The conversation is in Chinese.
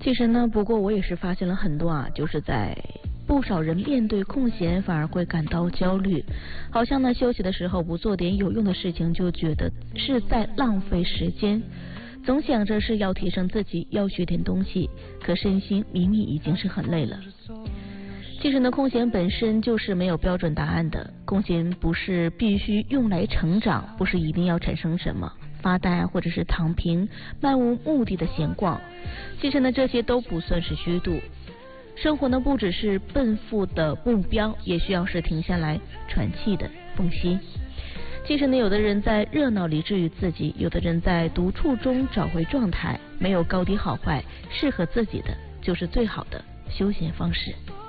其实呢，不过我也是发现了很多就是在不少人面对空闲反而会感到焦虑，好像呢休息的时候不做点有用的事情就觉得是在浪费时间，总想着是要提升自己，要学点东西，可身心明明已经是很累了。其实呢，空闲本身就是没有标准答案的，空闲不是必须用来成长，不是一定要产生什么发呆或者是躺平漫无目的的闲逛，其实呢这些都不算是虚度。生活呢不只是奔赴的目标，也需要是停下来喘气的缝隙。其实呢，有的人在热闹里治愈自己，有的人在独处中找回状态，没有高低好坏，适合自己的就是最好的休闲方式。